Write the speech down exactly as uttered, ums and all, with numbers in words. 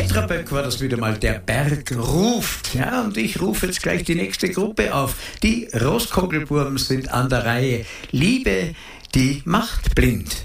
Petra Böck war das wieder mal, der Berg ruft. Ja, und ich rufe jetzt gleich die nächste Gruppe auf. Die Roskogelburm sind an der Reihe. Liebe, die macht blind.